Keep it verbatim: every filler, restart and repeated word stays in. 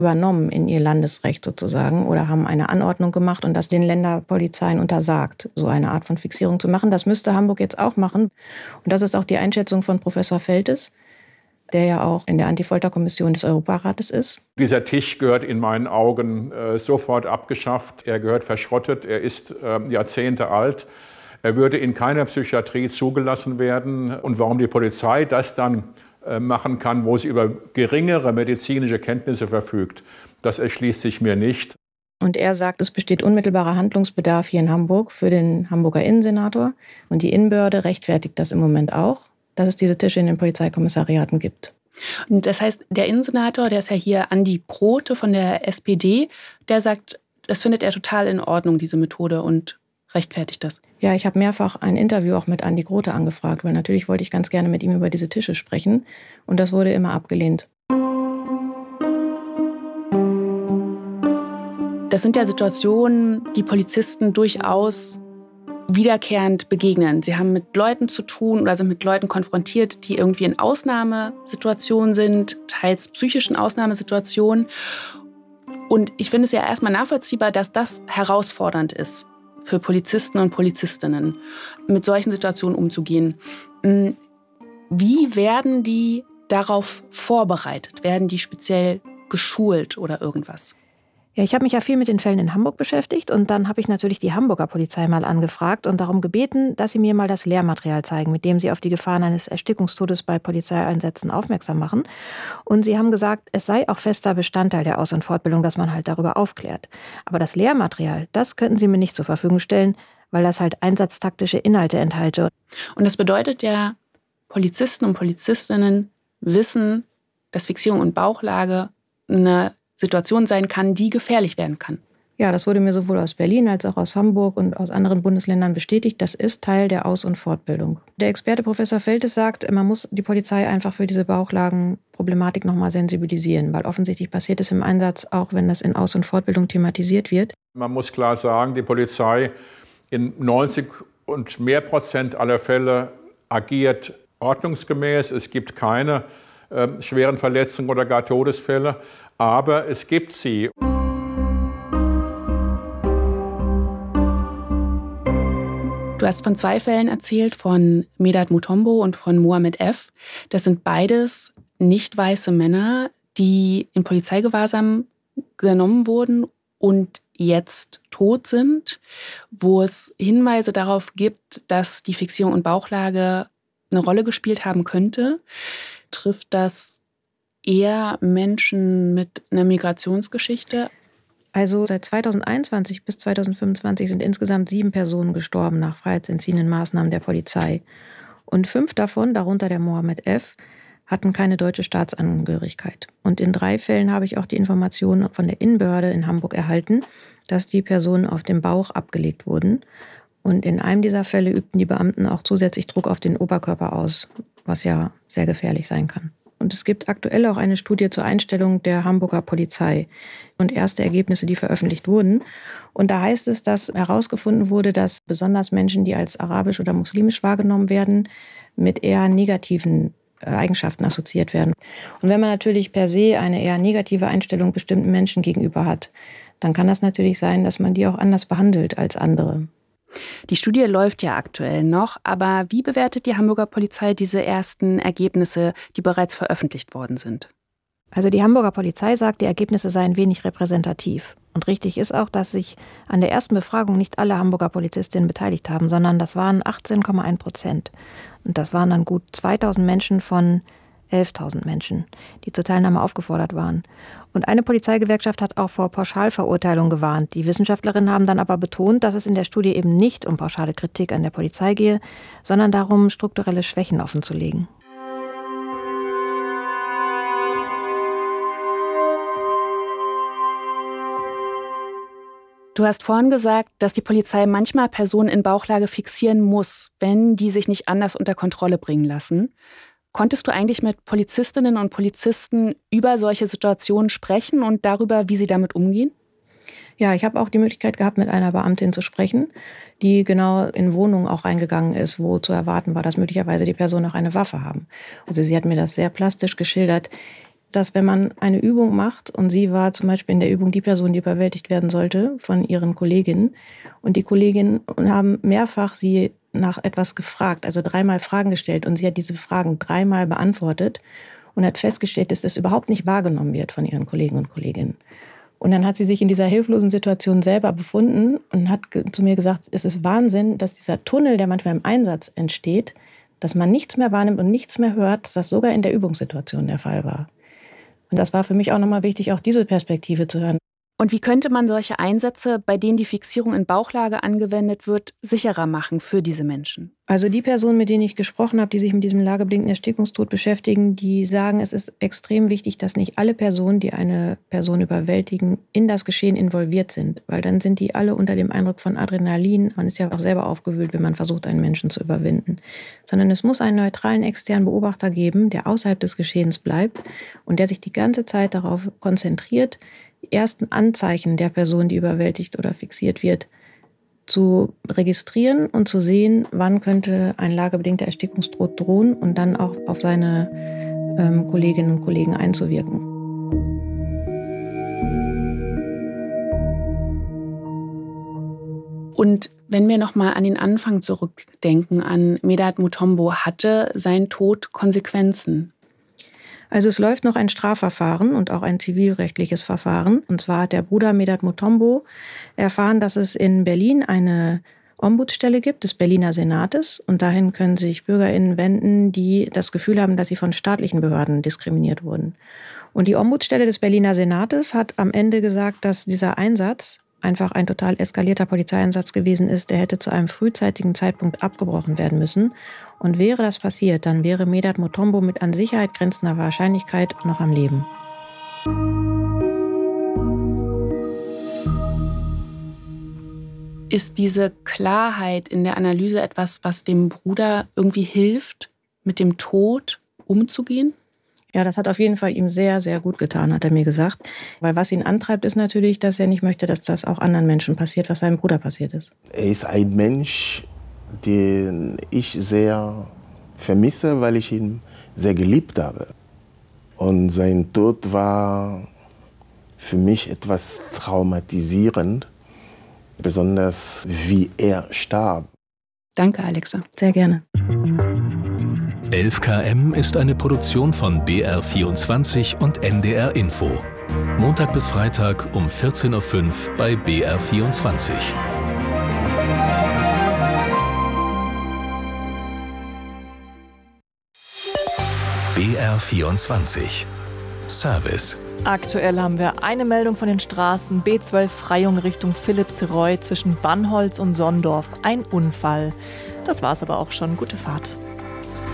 übernommen in ihr Landesrecht sozusagen oder haben eine Anordnung gemacht und das den Länderpolizeien untersagt, so eine Art von Fixierung zu machen. Das müsste Hamburg jetzt auch machen. Und das ist auch die Einschätzung von Professor Feltes, der ja auch in der Antifolterkommission des Europarates ist. Dieser Tisch gehört in meinen Augen äh, sofort abgeschafft. Er gehört verschrottet. Er ist äh, Jahrzehnte alt. Er würde in keiner Psychiatrie zugelassen werden. Und warum die Polizei das dann äh, machen kann, wo sie über geringere medizinische Kenntnisse verfügt, das erschließt sich mir nicht. Und er sagt, es besteht unmittelbarer Handlungsbedarf hier in Hamburg für den Hamburger Innensenator. Und die Innenbehörde rechtfertigt das im Moment auch, dass es diese Tische in den Polizeikommissariaten gibt. Und das heißt, der Innensenator, der ist ja hier Andi Grote von der S P D, der sagt, das findet er total in Ordnung, diese Methode, und rechtfertigt das. Ja, ich habe mehrfach ein Interview auch mit Andi Grote angefragt, weil natürlich wollte ich ganz gerne mit ihm über diese Tische sprechen. Und das wurde immer abgelehnt. Das sind ja Situationen, die Polizisten durchaus wiederkehrend begegnen. Sie haben mit Leuten zu tun oder sind mit Leuten konfrontiert, die irgendwie in Ausnahmesituationen sind, teils psychischen Ausnahmesituationen. Und ich finde es ja erstmal nachvollziehbar, dass das herausfordernd ist für Polizisten und Polizistinnen, mit solchen Situationen umzugehen. Wie werden die darauf vorbereitet? Werden die speziell geschult oder irgendwas? Ja, ich habe mich ja viel mit den Fällen in Hamburg beschäftigt und dann habe ich natürlich die Hamburger Polizei mal angefragt und darum gebeten, dass sie mir mal das Lehrmaterial zeigen, mit dem sie auf die Gefahren eines Erstickungstodes bei Polizeieinsätzen aufmerksam machen. Und sie haben gesagt, es sei auch fester Bestandteil der Aus- und Fortbildung, dass man halt darüber aufklärt. Aber das Lehrmaterial, das könnten sie mir nicht zur Verfügung stellen, weil das halt einsatztaktische Inhalte enthalte. Und das bedeutet ja, Polizisten und Polizistinnen wissen, dass Fixierung und Bauchlage eine Situation sein kann, die gefährlich werden kann. Ja, das wurde mir sowohl aus Berlin als auch aus Hamburg und aus anderen Bundesländern bestätigt. Das ist Teil der Aus- und Fortbildung. Der Experte Professor Feltes sagt, man muss die Polizei einfach für diese Bauchlagenproblematik nochmal sensibilisieren, weil offensichtlich passiert es im Einsatz, auch wenn das in Aus- und Fortbildung thematisiert wird. Man muss klar sagen, die Polizei in neunzig und mehr Prozent aller Fälle agiert ordnungsgemäß. Es gibt keine äh, schweren Verletzungen oder gar Todesfälle. Aber es gibt sie. Du hast von zwei Fällen erzählt, von Medhat Mutombo und von Mohamed F. Das sind beides nicht weiße Männer, die in Polizeigewahrsam genommen wurden und jetzt tot sind, wo es Hinweise darauf gibt, dass die Fixierung und Bauchlage eine Rolle gespielt haben könnte. Trifft das eher Menschen mit einer Migrationsgeschichte? Also seit zweitausendeinundzwanzig bis zweitausendfünfundzwanzig sind insgesamt sieben Personen gestorben nach freiheitsentziehenden Maßnahmen der Polizei. Und fünf davon, darunter der Mohamed F., hatten keine deutsche Staatsangehörigkeit. Und in drei Fällen habe ich auch die Information von der Innenbehörde in Hamburg erhalten, dass die Personen auf dem Bauch abgelegt wurden. Und in einem dieser Fälle übten die Beamten auch zusätzlich Druck auf den Oberkörper aus, was ja sehr gefährlich sein kann. Und es gibt aktuell auch eine Studie zur Einstellung der Hamburger Polizei und erste Ergebnisse, die veröffentlicht wurden. Und da heißt es, dass herausgefunden wurde, dass besonders Menschen, die als arabisch oder muslimisch wahrgenommen werden, mit eher negativen Eigenschaften assoziiert werden. Und wenn man natürlich per se eine eher negative Einstellung bestimmten Menschen gegenüber hat, dann kann das natürlich sein, dass man die auch anders behandelt als andere. Die Studie läuft ja aktuell noch, aber wie bewertet die Hamburger Polizei diese ersten Ergebnisse, die bereits veröffentlicht worden sind? Also die Hamburger Polizei sagt, die Ergebnisse seien wenig repräsentativ. Und richtig ist auch, dass sich an der ersten Befragung nicht alle Hamburger Polizistinnen beteiligt haben, sondern das waren achtzehn Komma eins Prozent. Und das waren dann gut zweitausend Menschen von elftausend Menschen, die zur Teilnahme aufgefordert waren. Und eine Polizeigewerkschaft hat auch vor Pauschalverurteilung gewarnt. Die Wissenschaftlerinnen haben dann aber betont, dass es in der Studie eben nicht um pauschale Kritik an der Polizei gehe, sondern darum, strukturelle Schwächen offenzulegen. Du hast vorhin gesagt, dass die Polizei manchmal Personen in Bauchlage fixieren muss, wenn die sich nicht anders unter Kontrolle bringen lassen. Konntest du eigentlich mit Polizistinnen und Polizisten über solche Situationen sprechen und darüber, wie sie damit umgehen? Ja, ich habe auch die Möglichkeit gehabt, mit einer Beamtin zu sprechen, die genau in Wohnungen auch reingegangen ist, wo zu erwarten war, dass möglicherweise die Personen auch eine Waffe haben. Also sie hat mir das sehr plastisch geschildert. dass wenn man eine Übung macht und sie war zum Beispiel in der Übung die Person, die überwältigt werden sollte von ihren Kolleginnen und die Kolleginnen haben mehrfach sie nach etwas gefragt, also dreimal Fragen gestellt und sie hat diese Fragen dreimal beantwortet und hat festgestellt, dass das überhaupt nicht wahrgenommen wird von ihren Kollegen und Kolleginnen. Und dann hat sie sich in dieser hilflosen Situation selber befunden und hat zu mir gesagt, es ist Wahnsinn, dass dieser Tunnel, der manchmal im Einsatz entsteht, dass man nichts mehr wahrnimmt und nichts mehr hört, dass das sogar in der Übungssituation der Fall war. Und das war für mich auch nochmal wichtig, auch diese Perspektive zu hören. Und wie könnte man solche Einsätze, bei denen die Fixierung in Bauchlage angewendet wird, sicherer machen für diese Menschen? Also die Personen, mit denen ich gesprochen habe, die sich mit diesem lagebedingten Erstickungstod beschäftigen, die sagen, es ist extrem wichtig, dass nicht alle Personen, die eine Person überwältigen, in das Geschehen involviert sind. Weil dann sind die alle unter dem Eindruck von Adrenalin. Man ist ja auch selber aufgewühlt, wenn man versucht, einen Menschen zu überwinden. Sondern es muss einen neutralen externen Beobachter geben, der außerhalb des Geschehens bleibt und der sich die ganze Zeit darauf konzentriert, die ersten Anzeichen der Person, die überwältigt oder fixiert wird, zu registrieren und zu sehen, wann könnte ein lagebedingter Erstickungstod drohen und dann auch auf seine ähm, Kolleginnen und Kollegen einzuwirken. Und wenn wir noch mal an den Anfang zurückdenken, an Medhat Mutombo, hatte sein Tod Konsequenzen? Also es läuft noch ein Strafverfahren und auch ein zivilrechtliches Verfahren. Und zwar hat der Bruder Medhat Mutombo erfahren, dass es in Berlin eine Ombudsstelle gibt, des Berliner Senates. Und dahin können sich BürgerInnen wenden, die das Gefühl haben, dass sie von staatlichen Behörden diskriminiert wurden. Und die Ombudsstelle des Berliner Senates hat am Ende gesagt, dass dieser Einsatz einfach ein total eskalierter Polizeieinsatz gewesen ist. Der hätte zu einem frühzeitigen Zeitpunkt abgebrochen werden müssen. Und wäre das passiert, dann wäre Medhat Mutombo mit an Sicherheit grenzender Wahrscheinlichkeit noch am Leben. Ist diese Klarheit in der Analyse etwas, was dem Bruder irgendwie hilft, mit dem Tod umzugehen? Ja, das hat auf jeden Fall ihm sehr, sehr gut getan, hat er mir gesagt. Weil was ihn antreibt, ist natürlich, dass er nicht möchte, dass das auch anderen Menschen passiert, was seinem Bruder passiert ist. Er ist ein Mensch, den ich sehr vermisse, weil ich ihn sehr geliebt habe. Und sein Tod war für mich etwas traumatisierend, besonders wie er starb. Danke, Alexa. Sehr gerne. elf K M ist eine Produktion von B R vierundzwanzig und N D R Info. Montag bis Freitag um vierzehn Uhr fünf bei B R vierundzwanzig. B R vierundzwanzig. Service. Aktuell haben wir eine Meldung von den Straßen B zwölf Freyung Richtung Philippsreuth zwischen Bannholz und Sondorf. Ein Unfall. Das war's aber auch schon. Gute Fahrt.